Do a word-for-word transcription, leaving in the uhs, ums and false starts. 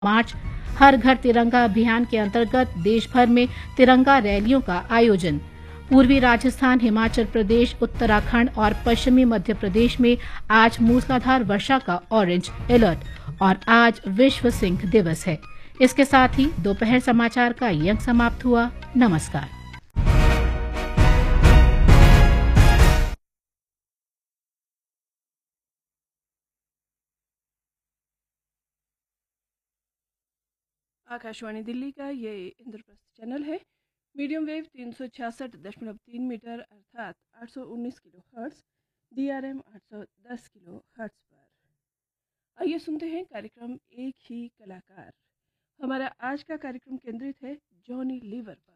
मार्च। हर घर तिरंगा अभियान के अंतर्गत देश भर में तिरंगा रैलियों का आयोजन। पूर्वी राजस्थान, हिमाचल प्रदेश, उत्तराखंड और पश्चिमी मध्य प्रदेश में आज मूसलाधार वर्षा का ऑरेंज अलर्ट। और आज विश्व सिंह दिवस है। इसके साथ ही दोपहर समाचार का ये अंक समाप्त हुआ। नमस्कार। आकाशवाणी दिल्ली का ये इंद्रप्रस्थ चैनल है। मीडियम वेव तीन सौ छियासठ दशमलव तीन मीटर अर्थात आठ सौ उन्नीस kilo hertz, D R M आठ सौ दस किलो हर्ट्स पर। आइए सुनते हैं कार्यक्रम एक ही कलाकार। हमारा आज का कार्यक्रम केंद्रित है जॉनी लीवर पर।